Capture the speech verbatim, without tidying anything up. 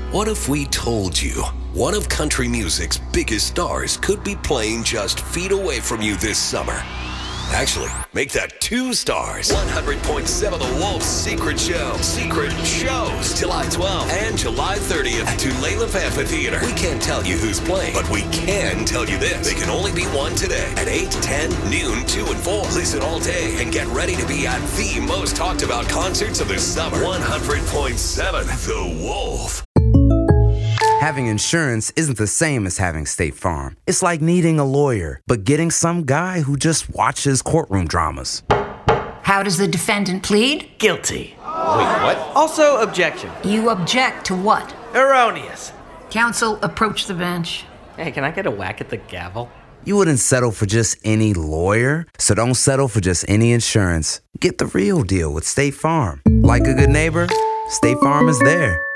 What if we told you one of country music's biggest stars could be playing just feet away from you this summer? Actually, make that two stars. one hundred point seven The Wolf's Secret Show. Secret Shows. July twelfth and July thirtieth at Tulalip Amphitheater. We can't tell you who's playing, but we can tell you this. They can only be won today at eight, ten, noon, two, and four. Listen all day and get ready to be at the most talked about concerts of the summer. one hundred point seven The Wolf. Having insurance isn't the same as having State Farm. It's like needing a lawyer, but getting some guy who just watches courtroom dramas. How does the defendant plead? Guilty. Wait, what? Also, objection. You object to what? Erroneous. Counsel, approach the bench. Hey, can I get a whack at the gavel? You wouldn't settle for just any lawyer, so don't settle for just any insurance. Get the real deal with State Farm. Like a good neighbor, State Farm is there.